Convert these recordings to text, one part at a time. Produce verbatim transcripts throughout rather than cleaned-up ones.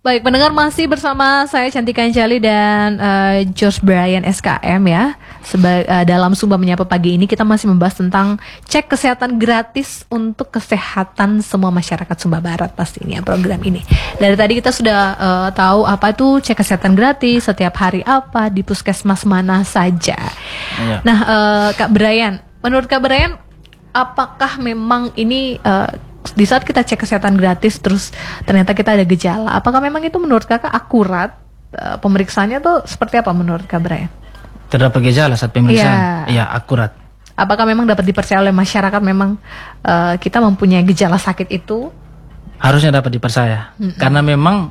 Baik, pendengar masih bersama saya Cantika Anjali dan uh, Josh Brian S K M ya. Seba- uh, dalam Sumba Menyapa pagi ini kita masih membahas tentang cek kesehatan gratis untuk kesehatan semua masyarakat Sumba Barat pastinya program ini. Dari tadi kita sudah uh, tahu apa itu cek kesehatan gratis, setiap hari apa, di puskesmas mana saja. Ya. Nah, uh, Kak Brian, menurut Kak Brian, apakah memang ini uh, di saat kita cek kesehatan gratis terus ternyata kita ada gejala, apakah memang itu menurut kakak akurat? Uh, pemeriksaannya tuh seperti apa menurut Kak Brian? Terdapat gejala saat pemeriksaan? Iya, ya, akurat. Apakah memang dapat dipercaya oleh masyarakat memang uh, kita mempunyai gejala sakit itu? Harusnya dapat dipercaya, mm-hmm. karena memang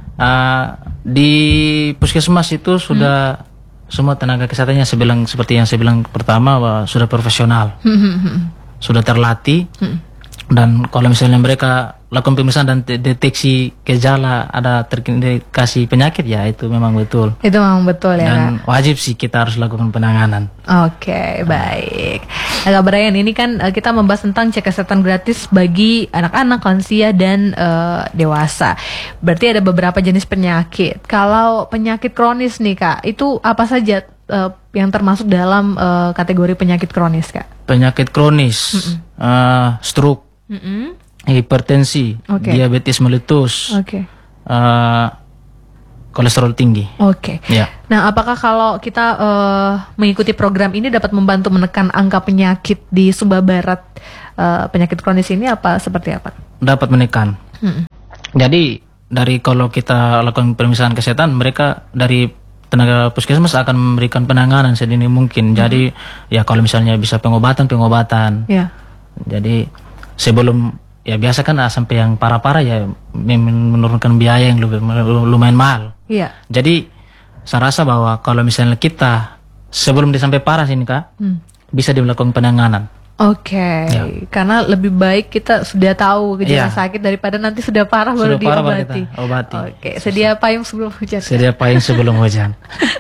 uh, di puskesmas itu sudah mm-hmm. semua tenaga kesehatannya saya bilang seperti yang saya bilang pertama bahwa sudah profesional, mm-hmm. sudah terlatih. Mm-hmm. Dan kalau misalnya mereka lakukan pemeriksaan dan deteksi gejala ada terindikasi penyakit, ya itu memang betul. Itu memang betul ya. Dan Kak? wajib sih kita harus lakukan penanganan. Oke, okay, baik. Nah, Kak Brian, ini kan uh, kita membahas tentang cek kesehatan gratis bagi anak-anak, lansia dan uh, dewasa. Berarti ada beberapa jenis penyakit. Kalau penyakit kronis nih Kak, itu apa saja uh, yang termasuk dalam uh, kategori penyakit kronis Kak? Penyakit kronis, uh, stroke. Mm-mm. Hipertensi, okay. diabetes meletus, okay. uh, kolesterol tinggi. Oke. Okay. Ya. Nah, apakah kalau kita uh, mengikuti program ini dapat membantu menekan angka penyakit di Sumba Barat, uh, penyakit kronis ini apa seperti apa? Dapat menekan. Mm-mm. Jadi dari kalau kita lakukan pemeriksaan kesehatan, mereka dari tenaga puskesmas akan memberikan penanganan sedini mungkin. Mm-hmm. Jadi ya kalau misalnya bisa pengobatan, pengobatan. Yeah. Jadi sebelum ya biasa kan sampai yang parah-parah ya menurunkan biaya yang lumayan mahal. Iya. Jadi saya rasa bahwa kalau misalnya kita sebelum dia sampai parah sini Kak, hmm. bisa dilakukan penanganan. Oke, okay. ya. Karena lebih baik kita sudah tahu gejala ya. sakit daripada nanti sudah parah sudah baru parah diobati. Obati. Oke, okay. Sedia payung sebelum hujan. Sedia payung sebelum hujan.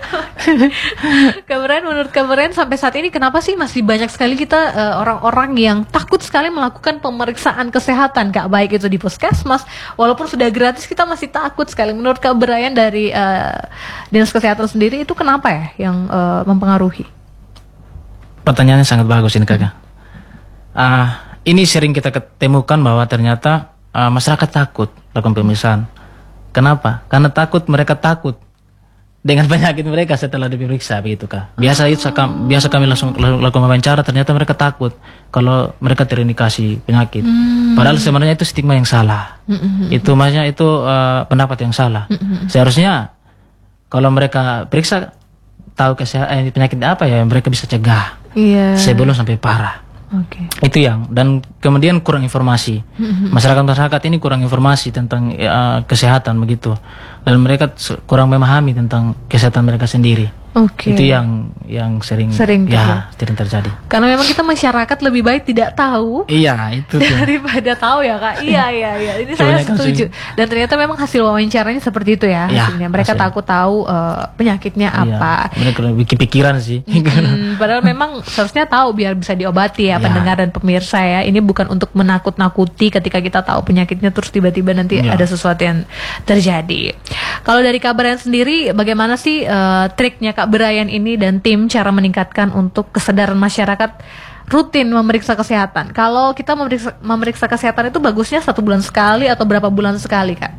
Kak Brian, menurut Kak Brian sampai saat ini kenapa sih masih banyak sekali kita uh, orang-orang yang takut sekali melakukan pemeriksaan kesehatan Kak, baik itu di puskesmas walaupun sudah gratis kita masih takut sekali. Menurut Kak Brian dari uh, Dinas Kesehatan sendiri itu kenapa ya yang uh, mempengaruhi? Pertanyaannya sangat bagus ini Kakak. Hmm. Uh, ini sering kita ketemukan bahwa ternyata uh, masyarakat takut lakukan pemeriksaan. Kenapa? Karena takut, mereka takut dengan penyakit mereka setelah diperiksa, begitu Kak. Biasa itu biasa kami langsung lakukan wawancara, ternyata mereka takut kalau mereka terindikasi penyakit. Hmm. Padahal sebenarnya itu stigma yang salah. Hmm. Itu maksudnya itu uh, pendapat yang salah. Hmm. Seharusnya kalau mereka periksa tahu kesehatan eh, penyakit apa ya, mereka bisa cegah yeah. sebelum sampai parah. Okay. Itu yang, dan kemudian kurang informasi. Masyarakat-masyarakat ini kurang informasi tentang uh, kesehatan begitu, dan mereka kurang memahami tentang kesehatan mereka sendiri. Okay. Itu yang yang sering, sering ya sering terjadi. Karena memang kita masyarakat lebih baik tidak tahu. Iya, itu daripada tahu ya Kak. Iya iya iya. Ini saya setuju. Dan ternyata memang hasil wawancaranya seperti itu ya. Ya hasilnya. Mereka hasil. takut tahu uh, penyakitnya iya. apa. Mereka bikin pikiran sih. Hmm, padahal memang seharusnya tahu biar bisa diobati ya, ya pendengar dan pemirsa ya. Ini bukan untuk menakut-nakuti ketika kita tahu penyakitnya terus tiba-tiba nanti ya. ada sesuatu yang terjadi. Kalau dari Kak Brian sendiri, bagaimana sih uh, triknya Kak Brian ini dan tim cara meningkatkan untuk kesadaran masyarakat rutin memeriksa kesehatan? Kalau kita memeriksa, memeriksa kesehatan itu bagusnya satu bulan sekali atau berapa bulan sekali Kak?